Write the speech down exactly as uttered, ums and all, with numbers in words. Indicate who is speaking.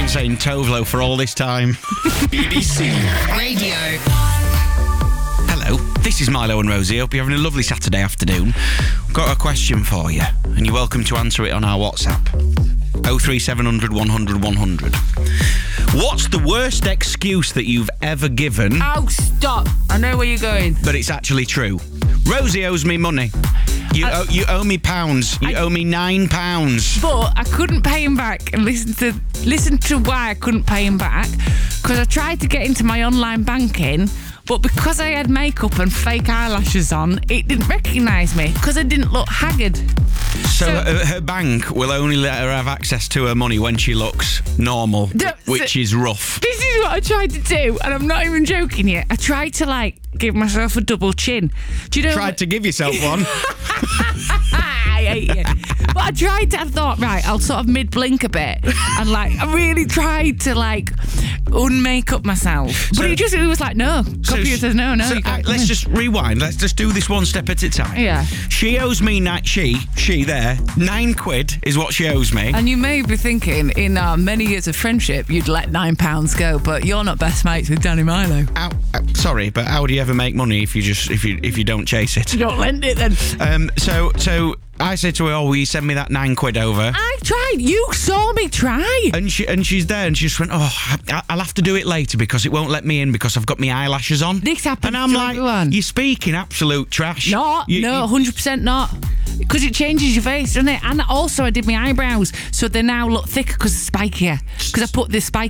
Speaker 1: been saying Tovlo for all this time.
Speaker 2: B B C Radio.
Speaker 1: Hello, this is Milo and Rosie. Hope you're having a lovely Saturday afternoon. Got a question for you, and you're welcome to answer it on our WhatsApp. oh three seven hundred, one hundred, one hundred. What's the worst excuse that you've ever given,
Speaker 3: Oh, stop. I know where you're going.
Speaker 1: but it's actually true? Rosie owes me money. You,
Speaker 3: I-
Speaker 1: owe, you owe me pounds. You
Speaker 3: I-
Speaker 1: owe me nine pounds.
Speaker 3: But I couldn't pay him back, and listen to listen to why I couldn't pay him back. Because I tried to get into my online banking, but because I had makeup and fake eyelashes on, it didn't recognise me because I didn't look haggard.
Speaker 1: So,
Speaker 3: So-
Speaker 1: her, her bank will only let her have access to her money when she looks normal,
Speaker 3: No,
Speaker 1: which
Speaker 3: so-
Speaker 1: is rough.
Speaker 3: This is what I tried to do, and I'm not even joking here. I tried to like give myself a double chin. Do you know?
Speaker 1: Tried to give yourself one.
Speaker 3: I hate you. But I tried to, I thought, right, I'll sort of mid-blink a bit. And like, I really tried to like unmake up myself. But
Speaker 1: So-
Speaker 3: it just, it was like, no. Computer says, no, no.
Speaker 1: So,
Speaker 3: you
Speaker 1: uh,
Speaker 3: can't come
Speaker 1: let's
Speaker 3: in.
Speaker 1: just rewind. Let's just do this one step at a time.
Speaker 3: Yeah.
Speaker 1: She owes me, ni- she, she there, nine quid is what she owes me.
Speaker 3: And you may be thinking, in uh, many years of friendship, you'd let nine pounds go, but you're not best mates with Danny Milo.
Speaker 1: How, uh, sorry, but how do you ever make money if you just if you if you don't chase it?
Speaker 3: You don't lend it then.
Speaker 1: Um. So so I said to her, "Oh, will you send me that nine quid over?"
Speaker 3: I tried. You saw me try.
Speaker 1: And she and she's there, and she just went, "Oh, I, I'll have to do it later because it won't let me in because I've got my eyelashes on."
Speaker 3: This happens
Speaker 1: and I'm
Speaker 3: to
Speaker 1: like,
Speaker 3: everyone.
Speaker 1: "You're speaking absolute trash."
Speaker 3: Not,
Speaker 1: You-
Speaker 3: no,
Speaker 1: you-
Speaker 3: one hundred percent not. Because it changes your face, doesn't it? And also, I did my eyebrows, so they now look thicker because it's spikier. Because I put this spiky